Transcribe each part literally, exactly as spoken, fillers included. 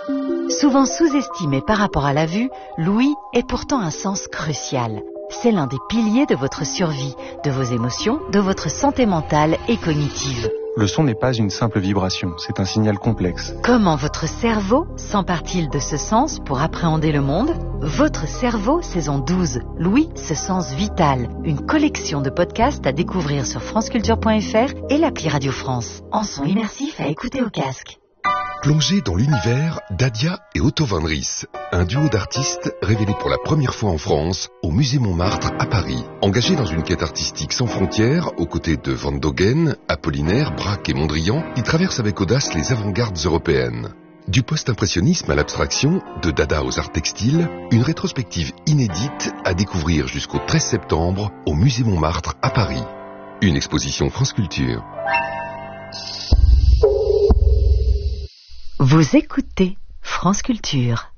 Souvent sous-estimé par rapport à la vue, l'ouïe est pourtant un sens crucial. C'est l'un des piliers de votre survie, de vos émotions, de votre santé mentale et cognitive. Le son n'est pas une simple vibration, c'est un signal complexe. Comment votre cerveau s'empare-t-il de ce sens pour appréhender le monde ? Votre cerveau, saison douze, l'ouïe, ce sens vital. Une collection de podcasts à découvrir sur franceculture point f r et l'appli Radio France. En son immersif à écouter au casque. Plongez dans l'univers d'Adia et Otto van Ries, un duo d'artistes révélé pour la première fois en France au Musée Montmartre à Paris. Engagés dans une quête artistique sans frontières, aux côtés de Van Dogen, Apollinaire, Braque et Mondrian, ils traversent avec audace les avant-gardes européennes. Du post-impressionnisme à l'abstraction, de Dada aux arts textiles, une rétrospective inédite à découvrir jusqu'au treize septembre au Musée Montmartre à Paris. Une exposition France Culture. Vous écoutez France Culture.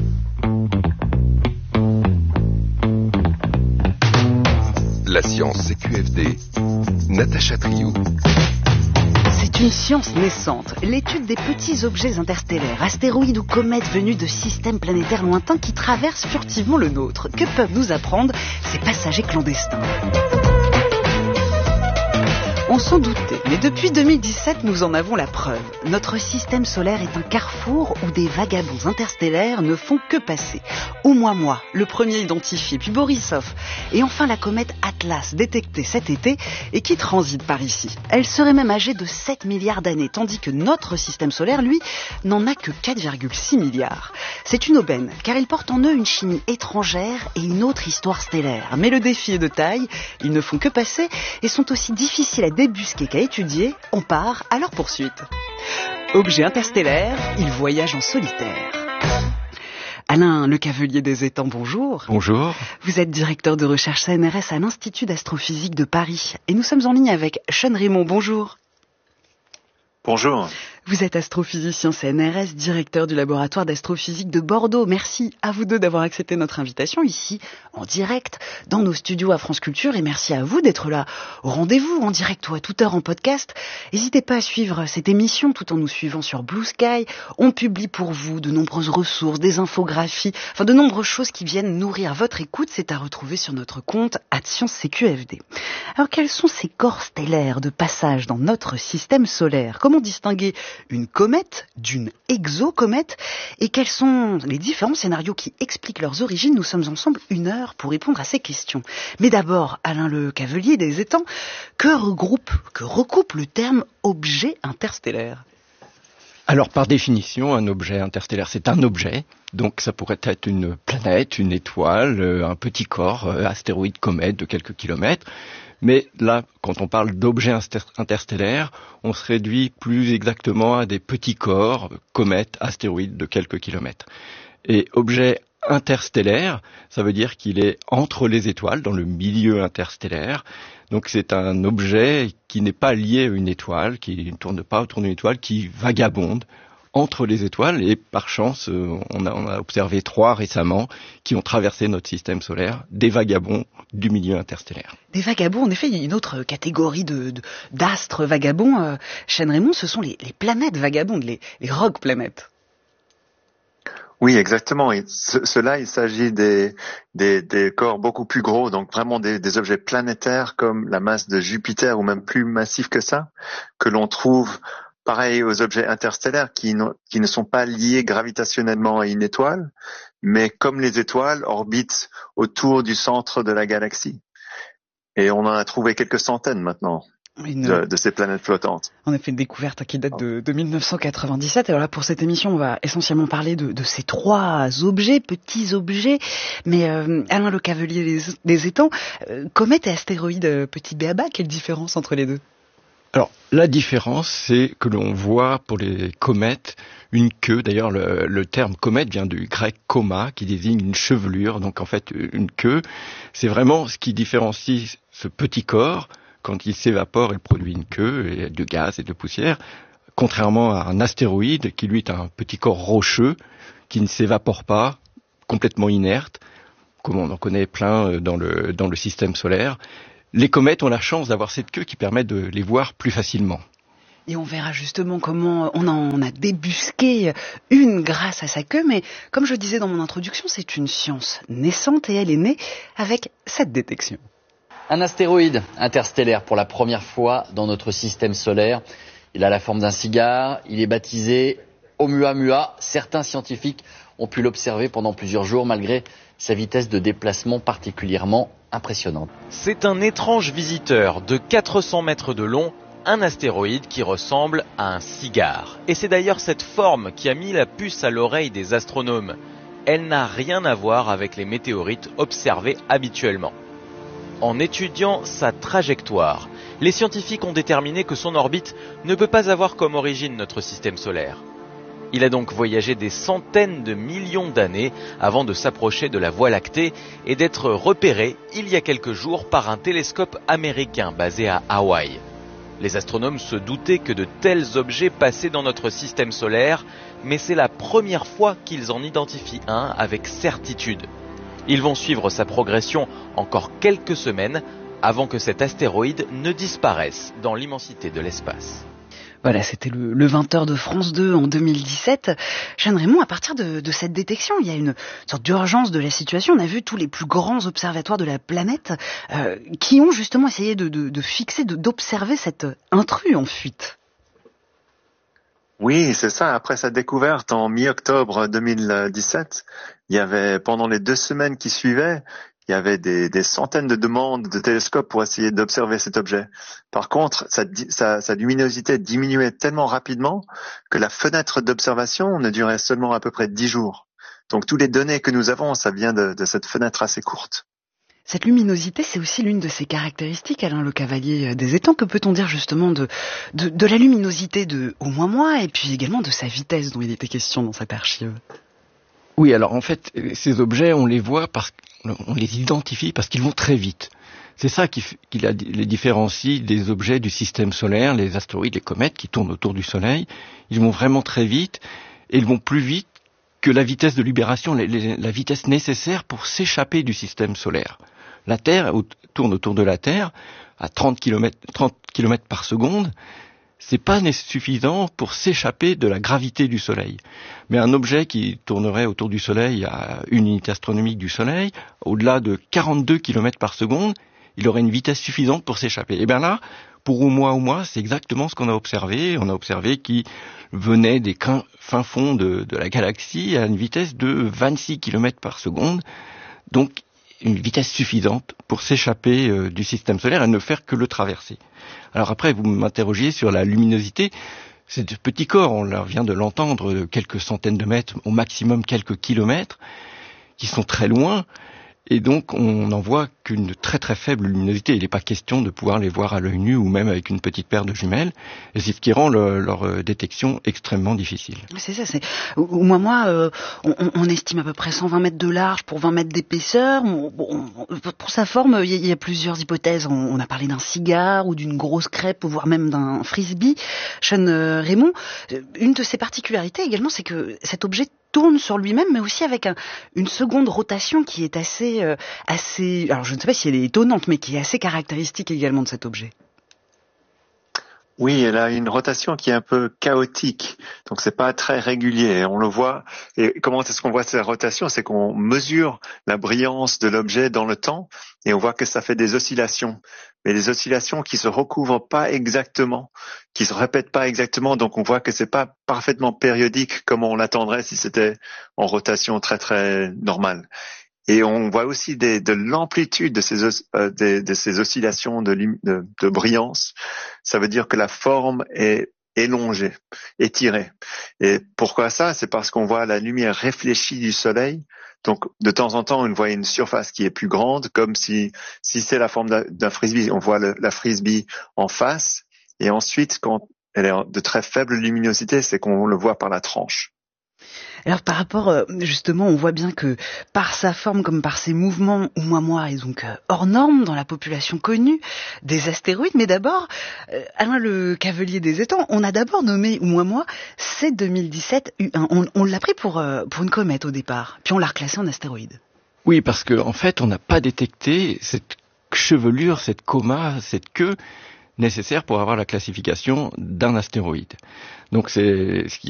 La science C Q F D, Natacha Triou. C'est une science naissante, l'étude des petits objets interstellaires, astéroïdes ou comètes venus de systèmes planétaires lointains qui traversent furtivement le nôtre. Que peuvent nous apprendre ces passagers clandestins ? On s'en doutait, mais depuis deux mille dix-sept, nous en avons la preuve. Notre système solaire est un carrefour où des vagabonds interstellaires ne font que passer. Oumuamua, le premier identifié, puis Borisov, et enfin la comète Atlas, détectée cet été et qui transite par ici. Elle serait même âgée de sept milliards d'années, tandis que notre système solaire, lui, n'en a que quatre virgule six milliards. C'est une aubaine, car il porte en eux une chimie étrangère et une autre histoire stellaire. Mais le défi est de taille, ils ne font que passer et sont aussi difficiles à débusquer qu'à étudier. On part à leur poursuite. Objet interstellaire, ils voyagent en solitaire. Alain Lecavelier des Étangs, bonjour. Bonjour. Vous êtes directeur de recherche C N R S à l'Institut d'astrophysique de Paris. Et nous sommes en ligne avec Sean Raymond, bonjour. Bonjour. Vous êtes astrophysicien C N R S, directeur du laboratoire d'astrophysique de Bordeaux. Merci à vous deux d'avoir accepté notre invitation ici, en direct, dans nos studios à France Culture. Et merci à vous d'être là au rendez-vous, en direct ou à toute heure en podcast. N'hésitez pas à suivre cette émission tout en nous suivant sur Blue Sky. On publie pour vous de nombreuses ressources, des infographies, enfin de nombreuses choses qui viennent nourrir votre écoute. C'est à retrouver sur notre compte arobase science C Q F D. Alors quels sont ces corps stellaires de passage dans notre système solaire ? Comment distinguer une comète d'une exocomète et quels sont les différents scénarios qui expliquent leurs origines? Nous sommes ensemble une heure pour répondre à ces questions. Mais d'abord, Alain Lecavelier des Étangs, que regroupe, que recoupe le terme objet interstellaire? Alors, par définition, un objet interstellaire, c'est un objet. Donc, ça pourrait être une planète, une étoile, un petit corps, astéroïde, comète de quelques kilomètres. Mais là, quand on parle d'objets interstellaires, on se réduit plus exactement à des petits corps, comètes, astéroïdes de quelques kilomètres. Et objet interstellaire, ça veut dire qu'il est entre les étoiles, dans le milieu interstellaire. Donc c'est un objet qui n'est pas lié à une étoile, qui ne tourne pas autour d'une étoile, qui vagabonde entre les étoiles. Et par chance, on a, on a observé trois récemment qui ont traversé notre système solaire, des vagabonds du milieu interstellaire. Des vagabonds, en effet, il y a une autre catégorie de, de, d'astres vagabonds. Euh, Sean Raymond, ce sont les, les planètes vagabondes, les, les rogue planètes. Oui, exactement. Et ce, cela, il s'agit des, des, des corps beaucoup plus gros, donc vraiment des, des objets planétaires comme la masse de Jupiter ou même plus massifs que ça, que l'on trouve pareil aux objets interstellaires qui, qui ne sont pas liés gravitationnellement à une étoile, mais comme les étoiles orbitent autour du centre de la galaxie. Et on en a trouvé quelques centaines maintenant. Une... De, de ces planètes flottantes. En effet, une découverte qui date de, de mille neuf cent quatre-vingt-dix-sept. Alors là, pour cette émission, on va essentiellement parler de, de ces trois objets, petits objets. Mais euh, Alain Lecavelier des, des Étangs, euh, comètes et astéroïdes, euh, petit béaba, quelle différence entre les deux? Alors, la différence, c'est que l'on voit pour les comètes une queue. D'ailleurs, le, le terme comète vient du grec koma, qui désigne une chevelure. Donc, en fait, une queue, c'est vraiment ce qui différencie ce petit corps. Quand il s'évapore, il produit une queue et de gaz et de poussière, contrairement à un astéroïde qui, lui, est un petit corps rocheux qui ne s'évapore pas, complètement inerte, comme on en connaît plein dans le, dans le système solaire. Les comètes ont la chance d'avoir cette queue qui permet de les voir plus facilement. Et on verra justement comment on en a débusqué une grâce à sa queue. Mais comme je disais dans mon introduction, c'est une science naissante et elle est née avec cette détection. Un astéroïde interstellaire pour la première fois dans notre système solaire. Il a la forme d'un cigare, il est baptisé Oumuamua. Certains scientifiques ont pu l'observer pendant plusieurs jours malgré sa vitesse de déplacement particulièrement impressionnante. C'est un étrange visiteur de quatre cents mètres de long, un astéroïde qui ressemble à un cigare. Et c'est d'ailleurs cette forme qui a mis la puce à l'oreille des astronomes. Elle n'a rien à voir avec les météorites observées habituellement. En étudiant sa trajectoire, les scientifiques ont déterminé que son orbite ne peut pas avoir comme origine notre système solaire. Il a donc voyagé des centaines de millions d'années avant de s'approcher de la Voie lactée et d'être repéré il y a quelques jours par un télescope américain basé à Hawaï. Les astronomes se doutaient que de tels objets passaient dans notre système solaire, mais c'est la première fois qu'ils en identifient un avec certitude. Ils vont suivre sa progression encore quelques semaines avant que cet astéroïde ne disparaisse dans l'immensité de l'espace. Voilà, c'était le, le vingt heures de France deux en deux mille dix-sept. Jeanne Raymond, à partir de, de cette détection, il y a une sorte d'urgence de la situation. On a vu tous les plus grands observatoires de la planète euh, qui ont justement essayé de, de, de fixer, de, d'observer cet intrus en fuite. Oui, c'est ça. Après sa découverte en mi-octobre deux mille dix-sept, il y avait, pendant les deux semaines qui suivaient, il y avait des, des centaines de demandes de télescopes pour essayer d'observer cet objet. Par contre, sa, sa, sa luminosité diminuait tellement rapidement que la fenêtre d'observation ne durait seulement à peu près dix jours. Donc, toutes les données que nous avons, ça vient de, de cette fenêtre assez courte. Cette luminosité, c'est aussi l'une de ses caractéristiques, Alain Le Cavalier des Étangs. Que peut-on dire justement de, de, de la luminosité de Oumuamua et puis également de sa vitesse dont il était question dans cette archive? Oui, alors en fait, ces objets, on les voit parce qu'on les identifie parce qu'ils vont très vite. C'est ça qui, qui les différencie des objets du système solaire, les astéroïdes, les comètes qui tournent autour du Soleil. Ils vont vraiment très vite et ils vont plus vite que la vitesse de libération, les, les, la vitesse nécessaire pour s'échapper du système solaire. La Terre tourne autour de la Terre à trente kilomètres par seconde. C'est pas suffisant pour s'échapper de la gravité du Soleil. Mais un objet qui tournerait autour du Soleil à une unité astronomique du Soleil, au-delà de quarante-deux kilomètres par seconde, il aurait une vitesse suffisante pour s'échapper. Et bien là, pour Oumuamua, c'est exactement ce qu'on a observé. On a observé qu'il venait des fins fonds de, de la galaxie à une vitesse de vingt-six kilomètres par seconde. Donc, une vitesse suffisante pour s'échapper euh, du système solaire et ne faire que le traverser. Alors après, vous m'interrogiez sur la luminosité. C'est de petits corps, on vient de l'entendre, de quelques centaines de mètres, au maximum quelques kilomètres, qui sont très loin. Et donc, on n'en voit qu'une très très faible luminosité. Il n'est pas question de pouvoir les voir à l'œil nu ou même avec une petite paire de jumelles. Et c'est ce qui rend le, leur détection extrêmement difficile. C'est ça. C'est moi, moi, euh, on, on estime à peu près cent vingt mètres de large pour vingt mètres d'épaisseur. On, on, pour sa forme, il y, y a plusieurs hypothèses. On, on a parlé d'un cigare ou d'une grosse crêpe, voire même d'un frisbee. Jeanne Raymond, une de ses particularités également, c'est que cet objet tourne sur lui-même, mais aussi avec un, une seconde rotation qui est assez, euh, assez, alors je ne sais pas si elle est étonnante, mais qui est assez caractéristique également de cet objet. Oui, elle a une rotation qui est un peu chaotique, donc c'est pas très régulier. On le voit. Et comment est-ce qu'on voit cette rotation? C'est qu'on mesure la brillance de l'objet dans le temps et on voit que ça fait des oscillations, mais des oscillations qui se recouvrent pas exactement, qui se répètent pas exactement. Donc on voit que c'est pas parfaitement périodique comme on l'attendrait si c'était en rotation très très normale. Et on voit aussi des, de l'amplitude de ces, euh, de, de ces oscillations de, de, de brillance. Ça veut dire que la forme est élongée, étirée. Et pourquoi ça? C'est parce qu'on voit la lumière réfléchie du soleil. Donc, de temps en temps, on voit une surface qui est plus grande, comme si, si c'est la forme d'un frisbee, on voit le, la frisbee en face. Et ensuite, quand elle est de très faible luminosité, c'est qu'on le voit par la tranche. Alors par rapport, justement, on voit bien que par sa forme comme par ses mouvements, Oumuamua est donc hors norme dans la population connue des astéroïdes. Mais d'abord, Alain Le Cavalier des Étangs, on a d'abord nommé Oumuamua C deux mille dix-sept U un. On, on l'a pris pour, pour une comète au départ, puis on l'a reclassé en astéroïde. Oui, parce qu'en en fait, on n'a pas détecté cette chevelure, cette coma, cette queue nécessaires pour avoir la classification d'un astéroïde. Donc c'est ce qui